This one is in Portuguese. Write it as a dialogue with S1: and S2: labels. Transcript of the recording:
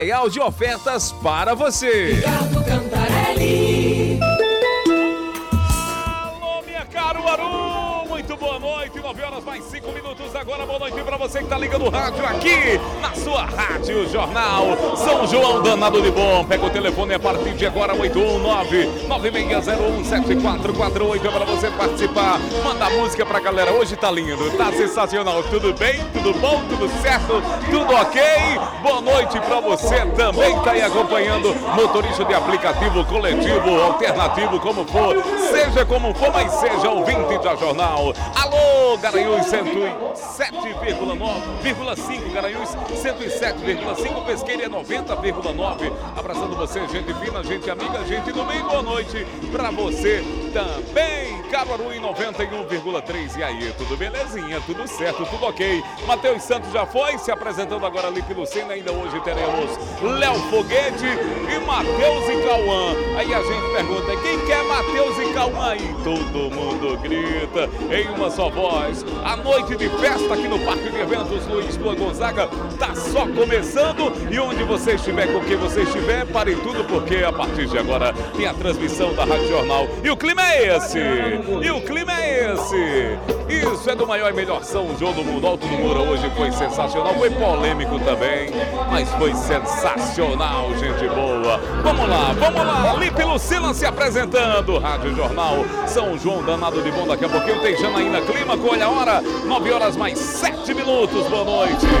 S1: Real de ofertas para você.
S2: Ricardo Cantarelli.
S1: Alô, minha Caruaru, muito boa noite, 9 horas mais 5 minutos agora, boa noite pra você que tá ligando o rádio aqui, na sua Rádio Jornal, São João danado de bom, pega o telefone a partir de agora, 819-9601-7448, é pra você participar, manda música pra galera, hoje tá lindo, tá sensacional, tudo bem, tudo bom, tudo certo, tudo ok? Boa noite pra você também que tá aí acompanhando, motorista de aplicativo, coletivo, alternativo, como for, seja como for, mas seja ouvinte da Jornal. Alô, Garanhuns 107,5, Garanhuns 107,5, Pesqueira 90,9. Abraçando você, gente fina, gente amiga, gente do bem, boa noite pra você também. Caruaru em 91,3. E aí, tudo belezinha, tudo certo, tudo ok. Matheus Santos já foi, se apresentando agora ali pelo Senna. Ainda hoje teremos Léo Foguete e Matheus e Cauã. Aí a gente pergunta, quem quer Matheus e Cauã aí? Todo mundo grita em uma só voz. A noite de festa aqui no Parque de Eventos Luiz Tua Gonzaga tá só começando. E onde você estiver, com quem você estiver, pare tudo, porque a partir de agora tem a transmissão da Rádio Jornal. E o clima é esse! Isso é do maior e melhor São João do mundo. Alto do Moura hoje foi sensacional, foi polêmico também, mas foi sensacional, gente boa. Vamos lá, Lipe Lucila se apresentando, Rádio Jornal, São João danado de bom. Daqui a pouquinho tem Janaína Clima, olha a hora, 9 horas mais 7 minutos, boa noite.